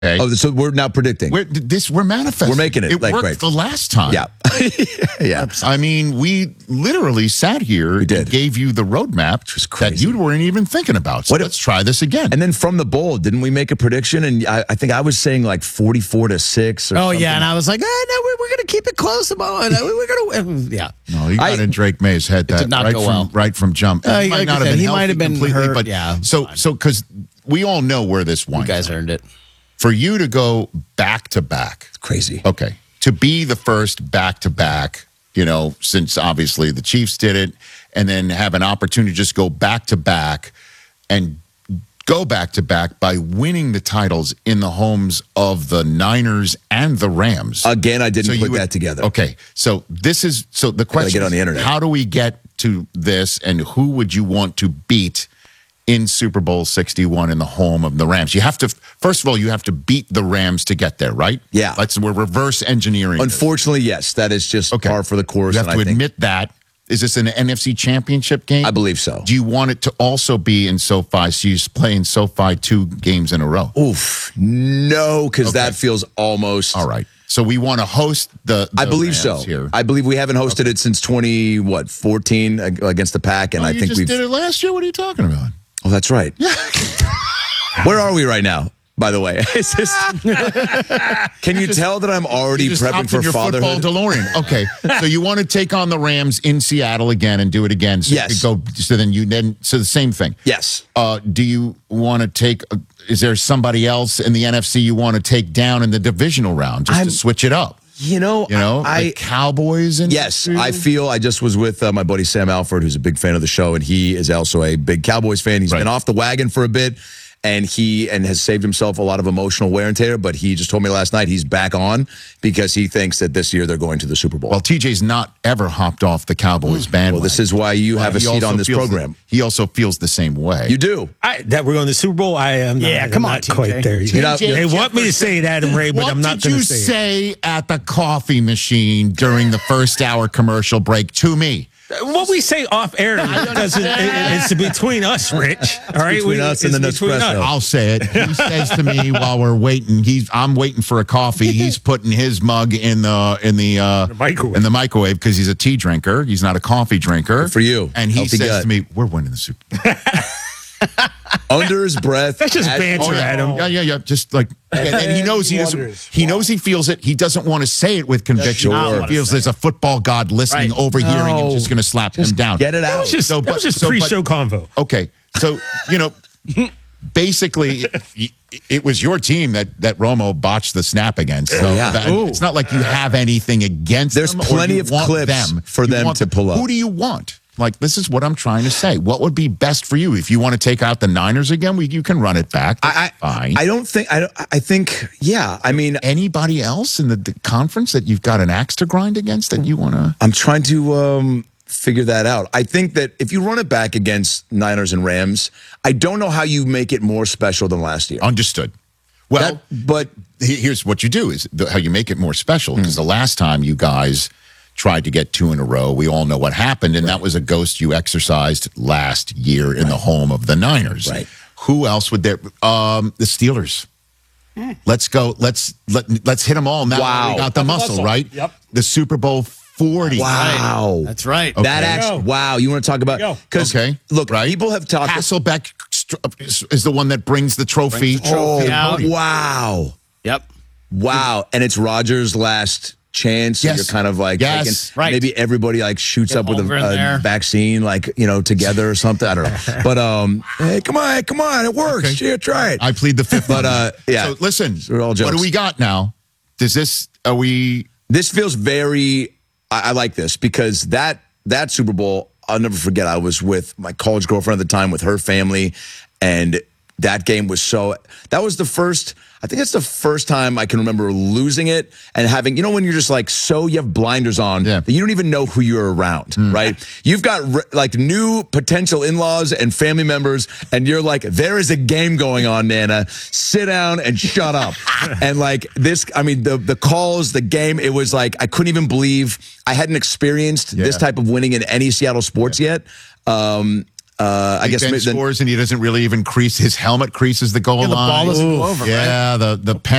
Okay. Oh, so we're now predicting. We're manifesting. We're making it. It Like, worked right. the last time. Yeah. Yeah. I mean, we literally sat here and gave you the roadmap that you weren't even thinking about. So let's try this again. And then from the bowl, didn't we make a prediction? And I think I was saying like 44-6 or something. Yeah, and I was like, no, we're going to keep it close, Samoan. We're going to, yeah. No, you got in Drake May's head that did not right go from well. right from jump. Like He might I not said, have been he healthy might have been completely, hurt, but yeah, so because we all know where this winds. You guys earned it. For you to go back to back, crazy. Okay, to be the first back to back, since obviously the Chiefs did it, and then have an opportunity to just go back to back and go back to back by winning the titles in the homes of the Niners and the Rams. Again, I didn't put that together. Okay, so the question get on the internet. How do we get to this, and who would you want to beat in Super Bowl 61 in the home of the Rams? You have to, first of all, you have to beat the Rams to get there, right? Yeah. We're reverse engineering. Unfortunately, yes. That is just par for the course. You have to admit that. Is this an NFC championship game? I believe so. Do you want it to also be in SoFi, so you play in SoFi 2 games in a row? Oof. No, because that feels almost... All right. So we want to host the I believe Rams so. Here. I believe we haven't hosted it since 2014 against the Pack, and I think we did it last year. What are you talking about? Oh, that's right. Where are we right now? By the way, can you tell that I'm already prepping for your fatherhood? Football DeLorean. Okay, so you want to take on the Rams in Seattle again and do it again? So yes. So the same thing. Yes. Do you want to take? Is there somebody else in the NFC you want to take down in the divisional round just to switch it up? The Cowboys. Yes, I feel. I just was with my buddy Sam Alford, who's a big fan of the show, and he is also a big Cowboys fan. He's been off the wagon for a bit. And has saved himself a lot of emotional wear and tear, but he just told me last night he's back on because he thinks that this year they're going to the Super Bowl. Well, TJ's not ever hopped off the Cowboys bandwagon. Well, this is why you have a seat on this program. He also feels the same way. You do. That we're going to the Super Bowl? I am not. Yeah, come on, not quite there. They want me to say it, Adam Ray, but I'm not going to say it. What did you say at the coffee machine during the first hour commercial break to me? What we say off air it's between us, Rich. All right, between us and the Nespresso. I'll say it. He says to me while we're waiting, I'm waiting for a coffee. He's putting his mug in the microwave because he's a tea drinker. He's not a coffee drinker. Good for you. And he says to me, "We're winning the Super Bowl." Under his breath. That's just banter, Adam. Yeah. Just like, and he knows he knows he feels it. He doesn't want to say it with conviction. Sure. He feels there's a football god listening, overhearing him, just going to slap him down. Get it out. That was just pre-show convo. Okay, so basically, it was your team that Romo botched the snap against. So it's not like you have anything against them. There's plenty of clips for them to pull up. Who do you want? Like, this is what I'm trying to say. What would be best for you? If you want to take out the Niners again, you can run it back. Fine. I think, yeah. I mean, anybody else in the conference that you've got an axe to grind against that you want to? I'm trying to figure that out. I think that if you run it back against Niners and Rams, I don't know how you make it more special than last year. Understood. Well, but here's what you do is how you make it more special, because the last time you guys tried to get 2 in a row, we all know what happened, and that was a ghost you exercised last year in the home of the Niners. Right. Who else would there? The Steelers. Let's go. Let's hit them all. Now we got the muscle, right? Yep. The Super Bowl 40. Wow. Right? That's right. Okay. That actually, wow. You want to talk about, because look, people have talked. Hasselbeck is the one that brings the trophy. Wow. Yep. Wow. And it's Rodgers' last chance. So you're kind of like taking, maybe everybody like shoots up with a vaccine, like, together or something. I don't know. But hey, come on, it works. Okay. Yeah, try it. I plead the fifth. But yeah. So listen, we're all jokes. What do we got now? This feels very, I like this, because that Super Bowl, I'll never forget. I was with my college girlfriend at the time with her family, and that game was that was the first, I think it's the first time I can remember losing it and having, when you're just like, you have blinders on, that you don't even know who you're around, right? You've got like new potential in-laws and family members, and you're like, there is a game going on, Nana. Sit down and shut up. And like this, I mean, the calls, the game, it was like, I couldn't even believe I hadn't experienced this type of winning in any Seattle sports yet. I guess Ben then, scores and he doesn't really even crease. His helmet creases the goal The ball line. doesn't go over, right? Yeah, the